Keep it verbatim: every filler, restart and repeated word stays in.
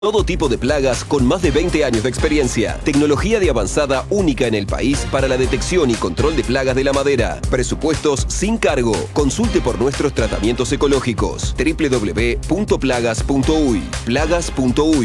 Todo tipo de plagas con más de veinte años de experiencia. Tecnología de avanzada única en el país para la detección y control de plagas de la madera. Presupuestos sin cargo. Consulte por nuestros tratamientos ecológicos. doble u doble u doble u punto plagas punto uy. Plagas punto uy.